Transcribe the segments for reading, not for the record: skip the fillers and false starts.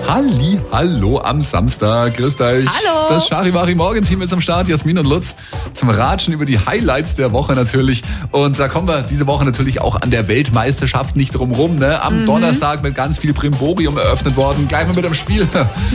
Hallo am Samstag. Grüßt euch. Hallo. Das Charivari-Morgen-Team ist am Start. Jasmin und Lutz zum Ratschen über die Highlights der Woche natürlich. Und da kommen wir diese Woche natürlich auch an der Weltmeisterschaft nicht drum rum. Ne? Am Donnerstag mit ganz viel Brimborium eröffnet worden. Gleich mal mit einem Spiel,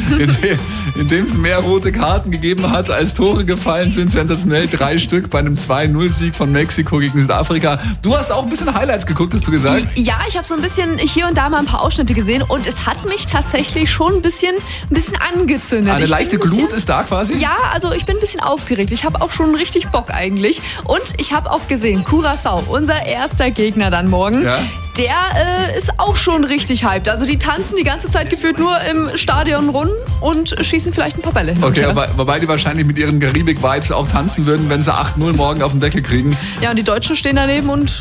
in dem es mehr rote Karten gegeben hat, als Tore gefallen sind. Sensationell 3 Stück bei einem 2-0-Sieg von Mexiko gegen Südafrika. Du hast auch ein bisschen Highlights geguckt, hast du gesagt? Ja, ich habe so ein bisschen hier und da mal ein paar Ausschnitte gesehen und es hat mich tatsächlich schon ein bisschen angezündet. Eine leichte Glut ist da quasi? Ja, also ich bin ein bisschen aufgeregt. Ich habe auch schon richtig Bock eigentlich. Und ich habe auch gesehen, Curaçao, unser erster Gegner dann morgen. Ja. Der ist auch schon richtig hyped. Also die tanzen die ganze Zeit gefühlt nur im Stadion rum und schießen vielleicht ein paar Bälle hin. Okay, wobei die wahrscheinlich mit ihren Karibik-Vibes auch tanzen würden, wenn sie 8-0 morgen auf den Deckel kriegen. Ja, und die Deutschen stehen daneben und...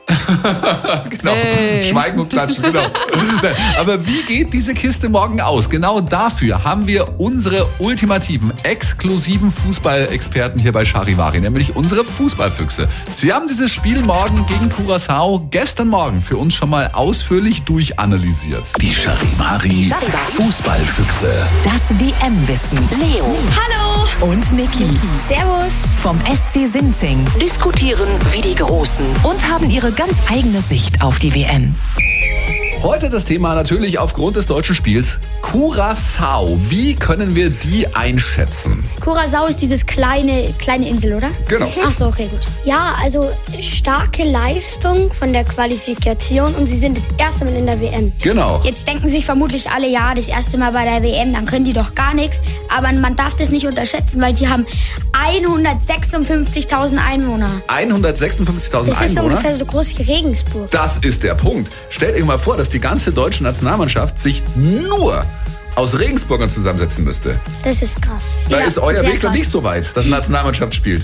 Genau, Hey. Schweigen und klatschen, genau. Aber wie geht diese Kiste morgen aus? Genau dafür haben wir unsere ultimativen, exklusiven Fußballexperten hier bei Charivari, nämlich unsere Fußballfüchse. Sie haben dieses Spiel morgen gegen Curaçao gestern Morgen für uns schon mal ausführlich durchanalysiert. Die Charivari Fußballfüchse. Das WM-Wissen. Leo Hallo! und Niki Servus! vom SC Sinzing Diskutieren wie die Großen. und haben ihre ganz eigene Sicht auf die WM. Heute das Thema natürlich aufgrund des deutschen Spiels Curaçao. Wie können wir die einschätzen? Curaçao ist dieses kleine Insel, oder? Genau. Ach so, okay, gut. Ja, also starke Leistung von der Qualifikation und sie sind das erste Mal in der WM. Genau. Jetzt denken sich vermutlich alle, ja, das erste Mal bei der WM, dann können die doch gar nichts. Aber man darf das nicht unterschätzen, weil sie haben 156.000 Einwohner. 156.000 Das ist Einwohner. ungefähr so groß wie Regensburg. Das ist der Punkt. Stellt euch mal vor, dass die ganze deutsche Nationalmannschaft sich nur aus Regensburgern zusammensetzen müsste. Das ist krass. Da Ja, ist euer sehr Weg noch krass. nicht so weit, dass Nationalmannschaft spielt.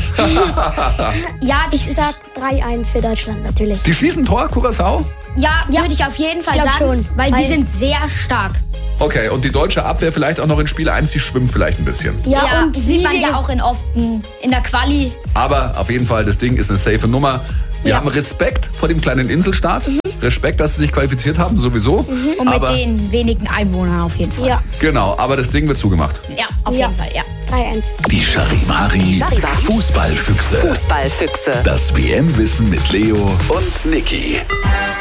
Ja, ich sag 3-1 für Deutschland natürlich. Die schießen Tor, Curaçao? Ja, würde ich auf jeden Fall glaub sagen, schon. weil die Weil- sind sehr stark. Okay, und die deutsche Abwehr vielleicht auch noch in Spiel 1, die schwimmt vielleicht ein bisschen. Ja, und sieht man wie ja wir auch in der Quali. Aber auf jeden Fall, das Ding ist eine safe Nummer. Wir haben Respekt vor dem kleinen Inselstaat. Respekt, dass sie sich qualifiziert haben, sowieso. Und aber, mit den wenigen Einwohnern auf jeden Fall. Ja, Genau, aber das Ding wird zugemacht. Ja, auf jeden Fall, ja. 3-1. Die Charivari Fußballfüchse. Fußballfüchse. Das WM-Wissen mit Leo und Niki.